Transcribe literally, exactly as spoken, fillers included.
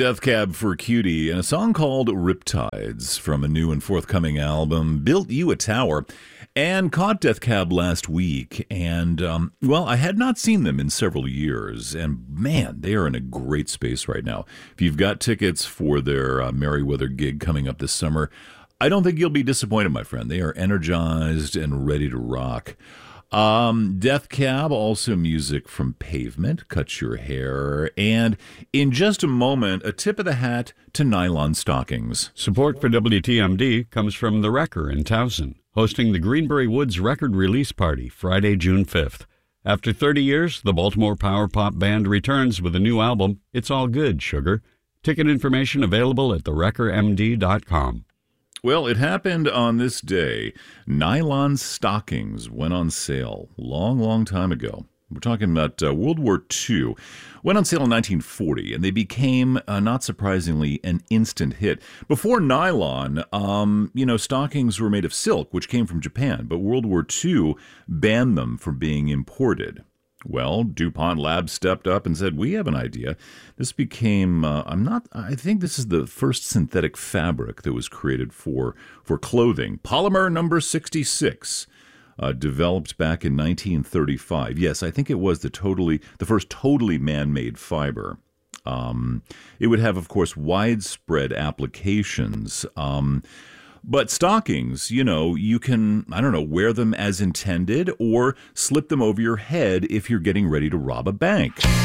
Death Cab for Cutie and a song called Riptides from a new and forthcoming album, Built You a Tower, and caught Death Cab last week. And, um, well, I had not seen them in several years, and man, they are in a great space right now. If you've got tickets for their uh, Merriweather gig coming up this summer, I don't think you'll be disappointed, my friend. They are energized and ready to rock. Um, Death Cab, also music from Pavement, Cut Your Hair, and in just a moment, a tip of the hat to Nylon Stockings. Support for W T M D comes from The Wrecker in Towson, hosting the Greenberry Woods record release party Friday, June fifth. After thirty years, the Baltimore power pop band returns with a new album, It's All Good, Sugar. Ticket information available at the wrecker m d dot com. Well, it happened on this day. Nylon stockings went on sale long, long time ago. We're talking about uh, World War Two. Went on sale in nineteen forty, and they became, uh, not surprisingly, an instant hit. Before nylon, um, you know, stockings were made of silk, which came from Japan, but World War Two banned them from being imported. Well, DuPont Labs stepped up and said, we have an idea. This became, uh, I'm not, I think this is the first synthetic fabric that was created for, for clothing. Polymer number sixty-six, uh, developed back in nineteen thirty-five. Yes, I think it was the totally, the first totally man-made fiber. Um, it would have, of course, widespread applications. Um, But stockings, you know, you can, I don't know, wear them as intended or slip them over your head if you're getting ready to rob a bank.